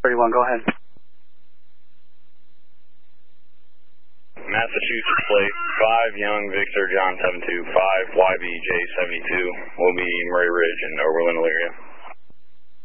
31, go ahead. Massachusetts plate 5 Young Victor John 725 YBJ 72 will be Murray Ridge in Oberlin, Elyria.